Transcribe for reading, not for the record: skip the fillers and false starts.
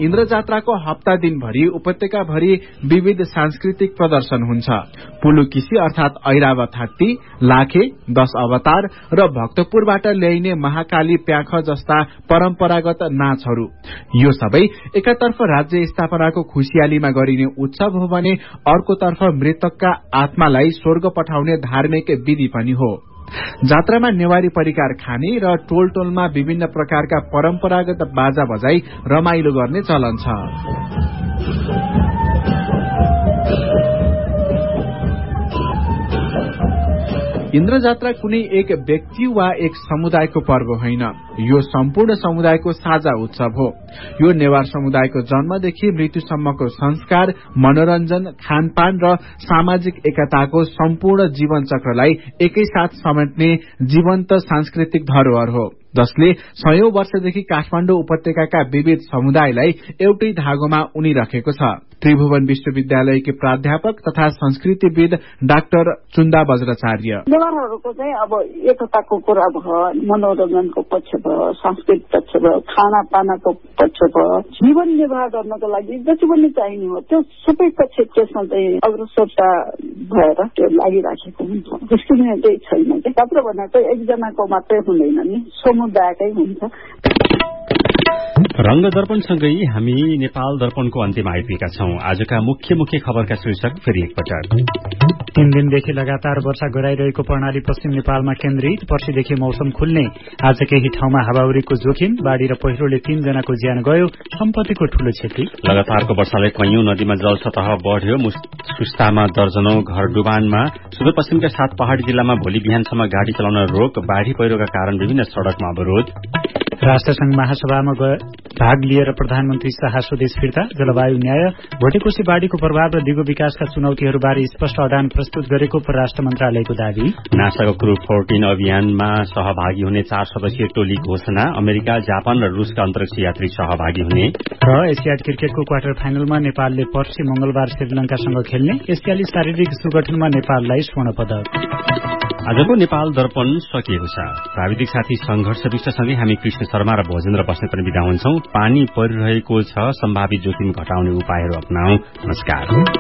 इन्द्र जात्राको हप्ता दिनभरि उपत्यकाभरि विविध सांस्कृतिक प्रदर्शन हुन्छ। पुलुकिसी अर्थात ऐरावत हात्ती, लाखे, 10 अवतार र भक्तपुरबाट ल्याइने महाकाली प्याख जस्ता परम्परागत नाचहरू, यो सबै एकातर्फ राज्य स्थापनाको खुशियालीमा गरिने उत्सव हो भने अर्कोतर्फ मृतकका आत्मालाई स्वर्ग पठाउने धार्मिक विधि पनि हो। जात्रामा नेवारी परिकार खाने र टोल टोलमा विभिन्न प्रकारका परम्परागत बाजा बजाई रमाइलो गर्ने चलन छ। इन्द्र जात्रा कुनै एक व्यक्ति वा एक समुदायको पर्व होइन, यो सम्पूर्ण समुदायको साझा उत्सव हो। यो नेवार समुदायको जन्मदेखि मृत्युसम्मको संस्कार, मनोरञ्जन, खानपान र सामाजिक एकताको सम्पूर्ण जीवन चक्रलाई एकैसाथ समेट्ने जीवन्त सांस्कृतिक धरोहर हो, जसले सयौं वर्षदेखि काठमाडौँ उपत्यकाका विविध समुदायलाई एउटै धागोमा उनिरहेको छ। त्रिभुवन विश्वविद्यालयकी प्राध्यापक तथा संस्कृतिविद डाक्टर चुन्दा वज्राचार्य, नेवारहरूको चाहिँ अब एकताको कुरा भयो, मनोरञ्जनको पक्ष भयो, सांस्कृतिक पक्ष भयो, खानापानाको पक्ष भयो, जीवन निर्वाह गर्नको लागि जति पनि चाहिने हो त्यो सबै पक्ष त्यसमा चाहिँ अग्रसरता भएर त्यो लागिराखेको हुन्छ। डिस्क्रिमिनेटै छैन कि जात्रा भनेको एकजनाको मात्रै हुँदैन नि, समुदायकै हुन्छ। रंग दर्पणसँगै हामी नेपाल दर्पणको अन्त्यमा आइपुगेका छौं। आजका मुख्य खबरका शीर्षक फेरि एकपटक। 3 दिनदेखि लगातार वर्षा गराइरहेको प्रणाली पश्चिम नेपालमा केन्द्रित, पर्सिदेखि मौसम खुल्ने। आज केही ठाउँमा हावाहुरीको जोखिम, बाढ़ी र पहिरोले 3 जनाको ज्यान गयो, सम्पत्तिको ठूलो क्षति। लगातारको वर्षाले कैयौं नदीमा जलसतह बढ़्यो, सुस्तामा दर्जनौं घर डुबानमा। सुदूरपश्चिमका 7 पहाड़ी जिल्लामा भोलि बिहानसम्म गाड़ी चलाउन रोक, बाढ़ी पहिरोका कारण विभिन्न सड़कमा अवरोध। राष्ट्रसंघ महासभामा भाग लिएर प्रधानमन्त्री शाह स्वदेश फिर्ता, जलवायु न्याय, भोटेकोशी बाढ़ीको प्रभाव र दिगो विकासका चुनौतीहरूबारे स्पष्ट अडान प्रस्तुत गरेको परराष्ट्र मन्त्रालयको दावी। नासाको क्रू 14 अभियानमा सहभागी हुने 4 सदस्यीय टोली घोषणा, अमेरिका, जापान र रूसका अन्तरिक्ष यात्री सहभागी हुने। र एसियाड क्रिकेटको क्वार्टर फाइनलमा नेपालले पर्सि मंगलबार श्रीलंकासँग खेल्ने, एसियाली शारीरिक सुगठनमा नेपाललाई स्वर्ण पदक। आजको नेपाल दर्पण सकिएको छ। प्राविधिक साथी संघर्ष विष्टसँगै हामी कृष्ण शर्मा र भोजेन्द्र बस्ने पनि बिदा हुन्छौं। पानी परिरहेको छ, सम्भावित जोखिम घटाउने उपायहरू अपनाऊ। नमस्कार।